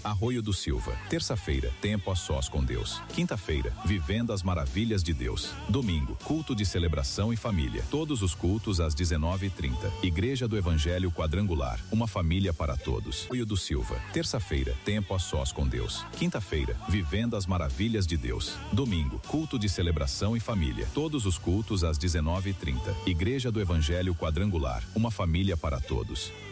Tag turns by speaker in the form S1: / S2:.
S1: Arroio do Silva. Terça-feira, tempo a sós com Deus. Quinta-feira, vivendo as maravilhas de Deus. Domingo, culto de celebração e família. Todos os cultos às 19h30. Igreja do Evangelho Quadrangular. Uma família para todos. Arroio do Silva. Terça-feira, tempo a sós com Deus. Quinta-feira, vivendo as maravilhas de Deus. Domingo, culto de celebração e família. Todos os cultos às 19h30. Igreja do Evangelho Quadrangular. Uma família para todos.